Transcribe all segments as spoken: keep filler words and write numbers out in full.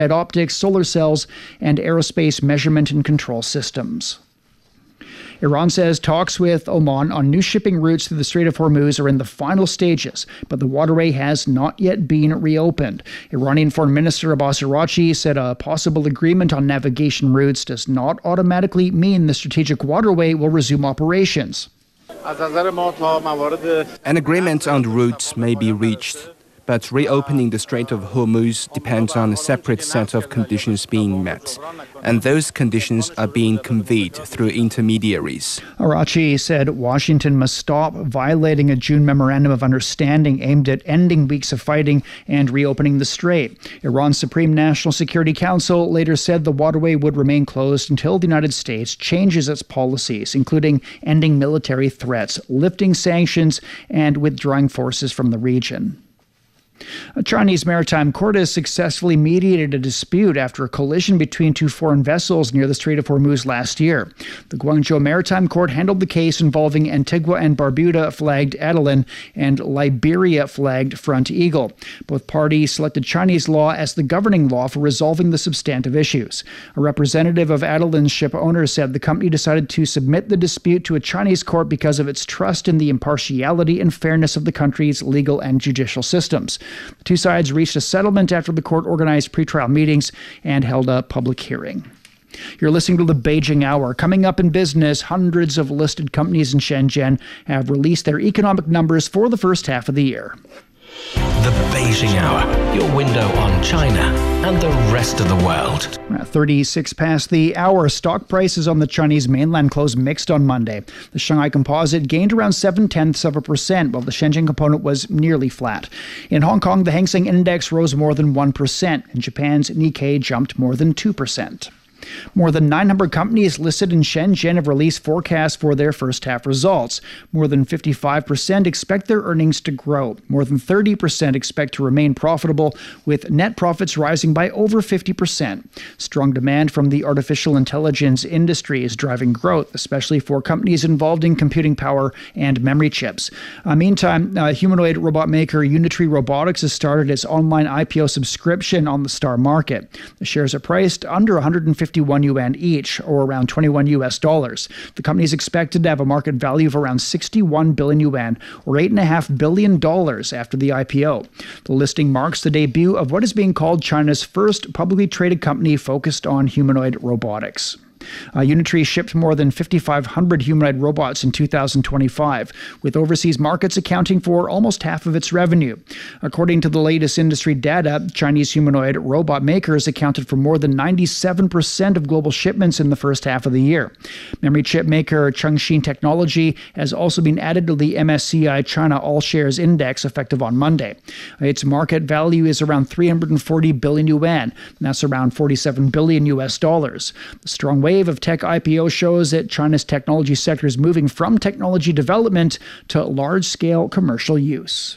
optics, solar cells, and aerospace measurement and control systems. Iran says talks with Oman on new shipping routes through the Strait of Hormuz are in the final stages, but the waterway has not yet been reopened. Iranian Foreign Minister Abbas Araghchi said a possible agreement on navigation routes does not automatically mean the strategic waterway will resume operations. An agreement on the routes may be reached, but reopening the Strait of Hormuz depends on a separate set of conditions being met, and those conditions are being conveyed through intermediaries. Araghchi said Washington must stop violating a June memorandum of understanding aimed at ending weeks of fighting and reopening the strait. Iran's Supreme National Security Council later said the waterway would remain closed until the United States changes its policies, including ending military threats, lifting sanctions, and withdrawing forces from the region. A Chinese maritime court has successfully mediated a dispute after a collision between two foreign vessels near the Strait of Hormuz last year. The Guangzhou Maritime Court handled the case involving Antigua and Barbuda-flagged Adeline and Liberia-flagged Front Eagle. Both parties selected Chinese law as the governing law for resolving the substantive issues. A representative of Adeline's ship owner said the company decided to submit the dispute to a Chinese court because of its trust in the impartiality and fairness of the country's legal and judicial systems. The two sides reached a settlement after the court organized pretrial meetings and held a public hearing. You're listening to the Beijing Hour. Coming up in business, hundreds of listed companies in Shenzhen have released their economic numbers for the first half of the year. The Beijing Hour, your window on China and the rest of the world. thirty-six past the hour. Stock prices on the Chinese mainland closed mixed on Monday. The Shanghai Composite gained around seven-tenths of a percent, while the Shenzhen Component was nearly flat. In Hong Kong, the Hang Seng Index rose more than one percent, and Japan's Nikkei jumped more than two percent. More than nine hundred companies listed in Shenzhen have released forecasts for their first half results. More than fifty-five percent expect their earnings to grow. More than thirty percent expect to remain profitable, with net profits rising by over fifty percent. Strong demand from the artificial intelligence industry is driving growth, especially for companies involved in computing power and memory chips. Uh, meantime, uh, humanoid robot maker Unitree Robotics has started its online I P O subscription on the STAR Market. The shares are priced under one hundred fifty-one yuan each, or around twenty-one U S dollars. The company is expected to have a market value of around sixty-one billion yuan, or eight point five billion dollars after the I P O. The listing marks the debut of what is being called China's first publicly traded company focused on humanoid robotics. Uh, Unitree shipped more than fifty-five hundred humanoid robots in two thousand twenty-five, with overseas markets accounting for almost half of its revenue. According to the latest industry data, Chinese humanoid robot makers accounted for more than ninety-seven percent of global shipments in the first half of the year. Memory chip maker Chengxin Technology has also been added to the M S C I China All Shares Index effective on Monday. Its market value is around three hundred forty billion yuan, and that's around forty-seven billion U S dollars. The strong wave of tech I P O shows that China's technology sector is moving from technology development to large-scale commercial use.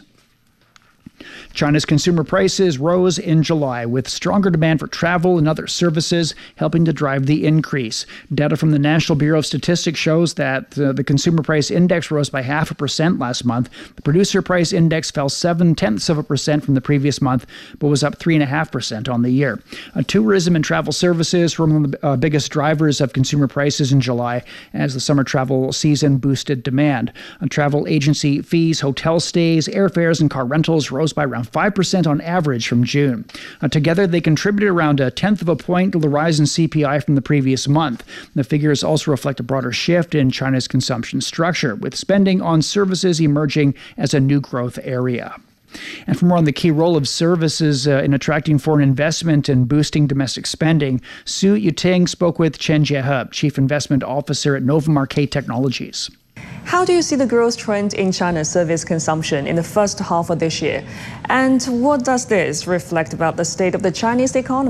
China's consumer prices rose in July, with stronger demand for travel and other services helping to drive the increase. Data from the National Bureau of Statistics shows that uh, the consumer price index rose by half a percent last month. The producer price index fell seven-tenths of a percent from the previous month, but was up three point five percent on the year. Uh, tourism and travel services were one of the uh, biggest drivers of consumer prices in July, as the summer travel season boosted demand. Uh, travel agency fees, hotel stays, airfares, and car rentals rose by around five percent on average from June. Uh, together, they contributed around a tenth of a point to the rise in C P I from the previous month. The figures also reflect a broader shift in China's consumption structure, with spending on services emerging as a new growth area. And for more on the key role of services uh, in attracting foreign investment and boosting domestic spending, Su Yuting spoke with Chen Jiehe, Chief Investment Officer at Novamarque Technologies. How do you see the growth trend in China's service consumption in the first half of this year? And what does this reflect about the state of the Chinese economy?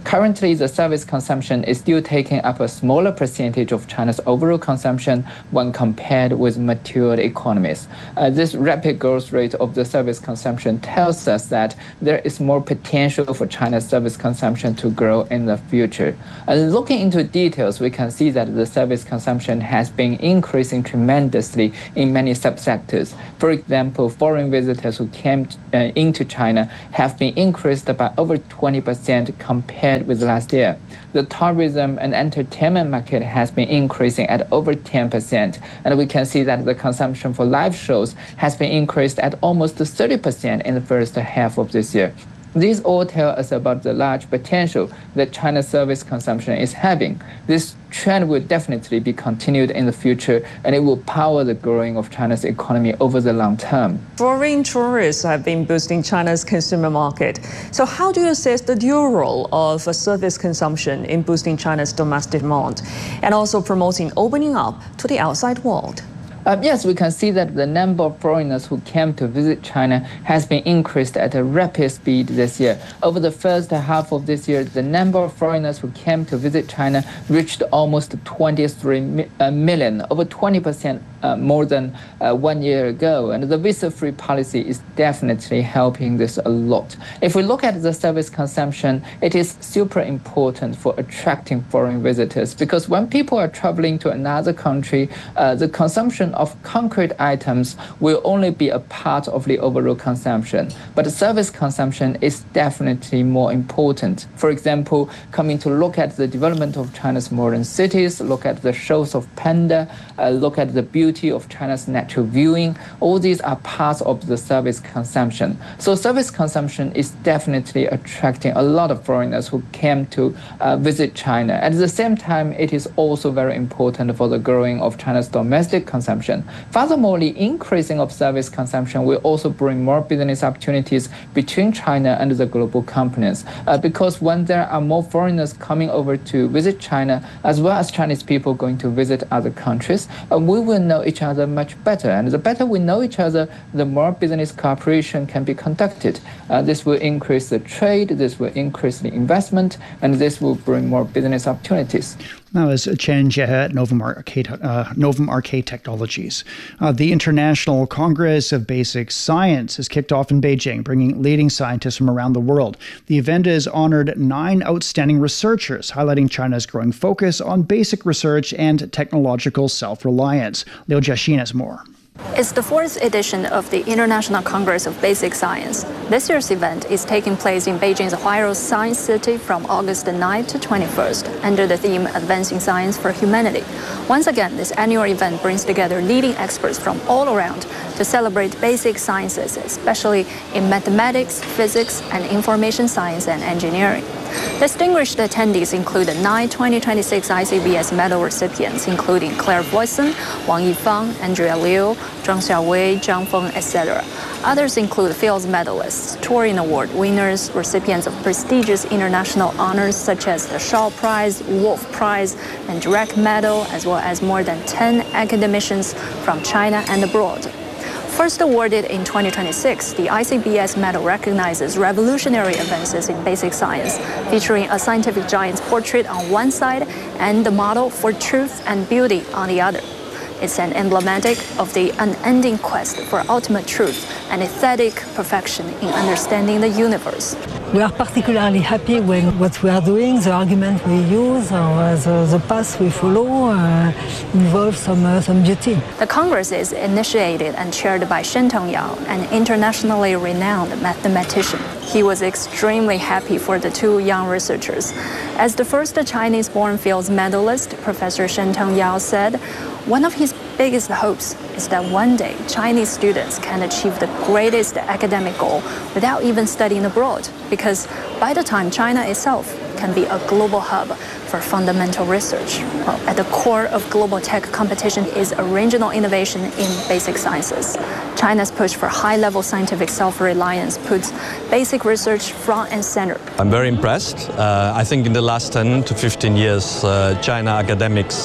Currently, the service consumption is still taking up a smaller percentage of China's overall consumption when compared with matured economies. Uh, this rapid growth rate of the service consumption tells us that there is more potential for China's service consumption to grow in the future. Uh, looking into details, we can see that the service consumption has been increasing tremendously in many subsectors. For example, foreign visitors who came uh, into China have been increased by over twenty percent compared with last year. The tourism and entertainment market has been increasing at over ten percent, and we can see that the consumption for live shows has been increased at almost thirty percent in the first half of this year. These all tell us about the large potential that China's service consumption is having. This trend will definitely be continued in the future, and it will power the growing of China's economy over the long term. Foreign tourists have been boosting China's consumer market. So how do you assess the dual role of service consumption in boosting China's domestic demand and also promoting opening up to the outside world? Uh, yes, we can see that the number of foreigners who came to visit China has been increased at a rapid speed this year. Over the first half of this year, the number of foreigners who came to visit China reached almost twenty-three million, over twenty percent uh, more than uh, one year ago. And the visa-free policy is definitely helping this a lot. If we look at the service consumption, it is super important for attracting foreign visitors, because when people are traveling to another country, uh, the consumption of concrete items will only be a part of the overall consumption. But service consumption is definitely more important. For example, coming to look at the development of China's modern cities, look at the shows of panda, uh, look at the beauty of China's natural viewing, all these are parts of the service consumption. So service consumption is definitely attracting a lot of foreigners who came to uh, visit China. At the same time, it is also very important for the growing of China's domestic consumption. Furthermore, the increasing of service consumption will also bring more business opportunities between China and the global companies. Uh, because when there are more foreigners coming over to visit China, as well as Chinese people going to visit other countries, uh, we will know each other much better. And the better we know each other, the more business cooperation can be conducted. Uh, this will increase the trade, this will increase the investment, and this will bring more business opportunities. That was Chen Jiehe at Novum Arcade, uh, Novum Arcade Technologies. Uh, the International Congress of Basic Science has kicked off in Beijing, bringing leading scientists from around the world. The event has honored nine outstanding researchers, highlighting China's growing focus on basic research and technological self-reliance. Liu Jiaxin has more. It's the fourth edition of the International Congress of Basic Science. This year's event is taking place in Beijing's Huairou Science City from August ninth to twenty-first, under the theme Advancing Science for Humanity. Once again, this annual event brings together leading experts from all around to celebrate basic sciences, especially in mathematics, physics, and information science and engineering. Distinguished attendees include nine twenty twenty-six I C B S medal recipients, including Claire Voisin, Wang Yifang, Andrea Liu, Zhang Xiaowei, Zhang Feng, et cetera. Others include Fields medalists, Turing Award winners, recipients of prestigious international honors such as the Shaw Prize, Wolf Prize, and Dirac Medal, as well as more than ten academicians from China and abroad. First awarded in twenty twenty-six, the I C B S medal recognizes revolutionary advances in basic science, featuring a scientific giant's portrait on one side and the model for truth and beauty on the other. It's an emblematic of the unending quest for ultimate truth and aesthetic perfection in understanding the universe. We are particularly happy when what we are doing, the argument we use, or the, the path we follow uh, involves some, uh, some beauty. The Congress is initiated and chaired by Shentong Yao, an internationally renowned mathematician. He was extremely happy for the two young researchers. As the first Chinese-born Fields medalist, Professor Shentong Yao said, one of his biggest hopes is that one day Chinese students can achieve the greatest academic goal without even studying abroad, because by the time China itself can be a global hub for fundamental research. Well, at the core of global tech competition is original innovation in basic sciences. China's push for high-level scientific self-reliance puts basic research front and center. I'm very impressed. Uh, I think in the last ten to fifteen years, uh, China academics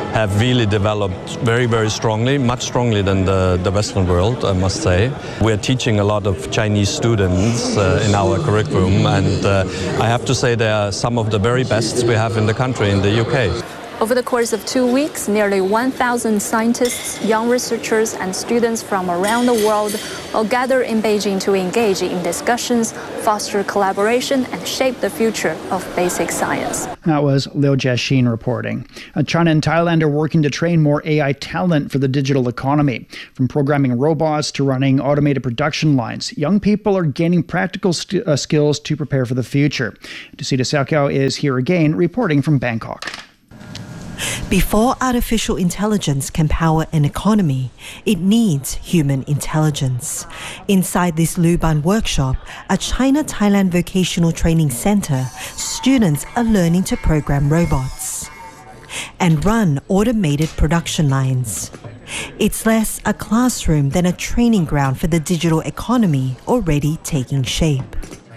have really developed very, very strongly, much stronger than the, the Western world, I must say. We're teaching a lot of Chinese students uh, in our curriculum, and uh, I have to say they are some of the very best we have in the country, in the U K. Over the course of two weeks, nearly one thousand scientists, young researchers, and students from around the world will gather in Beijing to engage in discussions, foster collaboration, and shape the future of basic science. That was Liu Jiaxin reporting. Uh, China and Thailand are working to train more A I talent for the digital economy. From programming robots to running automated production lines, young people are gaining practical st- uh, skills to prepare for the future. Tusita Salkao is here again, reporting from Bangkok. Before artificial intelligence can power an economy, it needs human intelligence. Inside this Luban workshop, a China-Thailand vocational training center, students are learning to program robots and run automated production lines. It's less a classroom than a training ground for the digital economy already taking shape.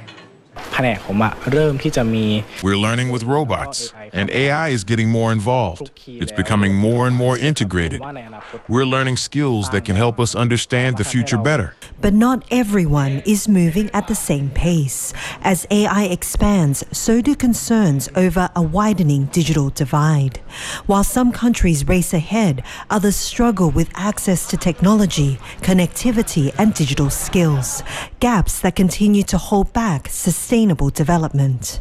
We're learning with robots, and A I is getting more involved. It's becoming more and more integrated. We're learning skills that can help us understand the future better. But not everyone is moving at the same pace. As A I expands, so do concerns over a widening digital divide. While some countries race ahead, others struggle with access to technology, connectivity, and digital skills, gaps that continue to hold back sustainable development.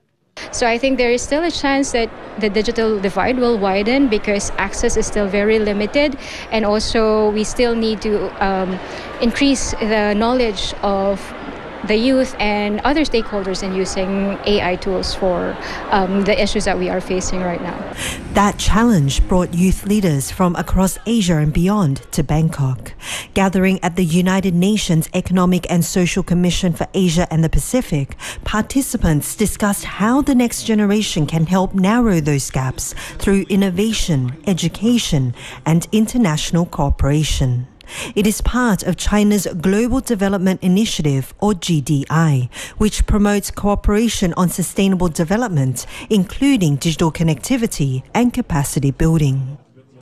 So I think there is still a chance that the digital divide will widen because access is still very limited, and also we still need to um, increase the knowledge of the youth and other stakeholders in using A I tools for um, the issues that we are facing right now. That challenge brought youth leaders from across Asia and beyond to Bangkok. Gathering at the United Nations Economic and Social Commission for Asia and the Pacific, participants discussed how the next generation can help narrow those gaps through innovation, education, and international cooperation. It is part of China's Global Development Initiative, or G D I, which promotes cooperation on sustainable development, including digital connectivity and capacity building.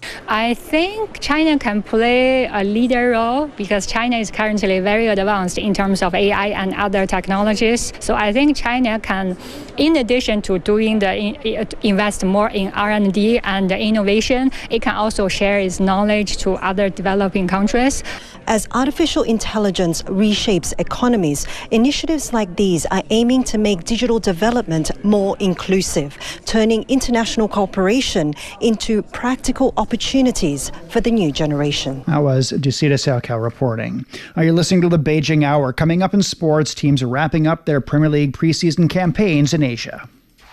I think China can play a leader role because China is currently very advanced in terms of A I and other technologies. So I think China can, in addition to doing the invest more in R and D and innovation, it can also share its knowledge to other developing countries. As artificial intelligence reshapes economies, initiatives like these are aiming to make digital development more inclusive, turning international cooperation into practical opportunities for the new generation. That was Tusita Salkao reporting. Now you're listening to the Beijing Hour. Coming up in sports, teams are wrapping up their Premier League preseason campaigns in Asia.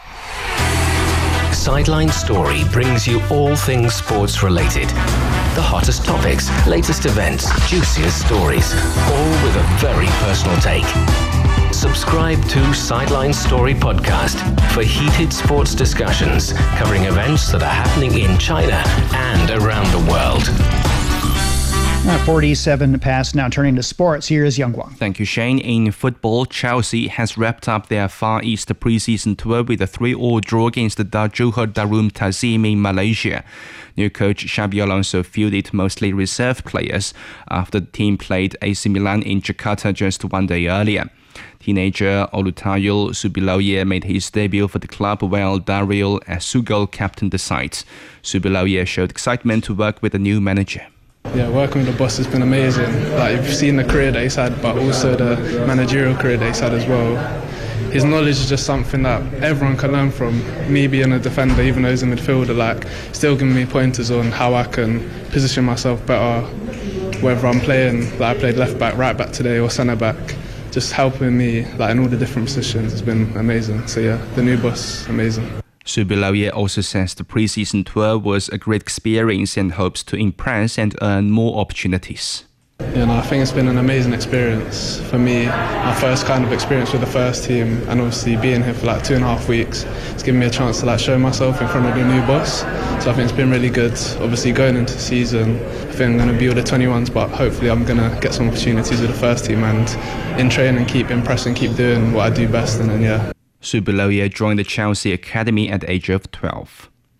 Sideline Story brings you all things sports related. The hottest topics, latest events, juiciest stories, all with a very personal take. Subscribe to Sideline Story Podcast for heated sports discussions covering events that are happening in China and around the world. Uh, forty-seven past now, turning to sports. Here is Yang Guang. Thank you, Shane. In football, Chelsea has wrapped up their Far East preseason tour with a three all draw against the Johor Darul Ta'zim in Malaysia. New coach Xabi Alonso fielded mostly reserve players after the team played A C Milan in Jakarta just one day earlier. Teenager Olutayul Subiloye made his debut for the club while Daryl Asugol captained the side. Subiloye showed excitement to work with the new manager. Yeah, working with the boss has been amazing. Like, you've seen the career that he's had, but also the managerial career that he's had as well. His knowledge is just something that everyone can learn from. Me being a defender, even though he's a midfielder, like, still giving me pointers on how I can position myself better, whether I'm playing, like I played left back, right back today, or centre back. Just helping me, like, in all the different positions has been amazing. So yeah, the new boss, amazing. Subiloye also says the preseason tour was a great experience and hopes to impress and earn more opportunities. Yeah, no, I think it's been an amazing experience for me. My first kind of experience with the first team, and obviously being here for like two and a half weeks, it's given me a chance to like show myself in front of the new boss. So I think it's been really good. Obviously going into the season, I think I'm going to be with the twenty-ones, but hopefully I'm going to get some opportunities with the first team and in training keep impressing, keep doing what I do best, and then yeah. Subiloye joined the Chelsea Academy at the age of twelve.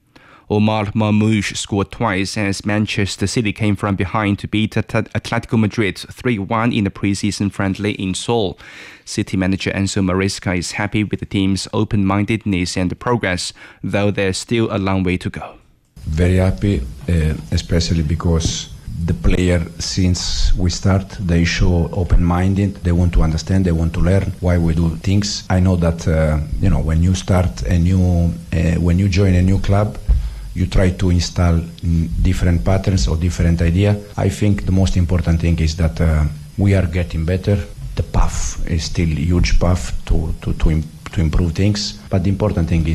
Omar Marmoush scored twice as Manchester City came from behind to beat Atletico Madrid three one in the pre-season friendly in Seoul. City manager Enzo Maresca is happy with the team's open-mindedness and progress, though there's still a long way to go. Very happy, uh, especially because the player, since we start, they show open-minded. They want to understand. They want to learn why we do things. I know that uh, you know when you start a new, uh, when you join a new club, you try to install different patterns or different idea. I think the most important thing is that uh, we are getting better. The path is still a huge path to to to, to improve things, but the important thing is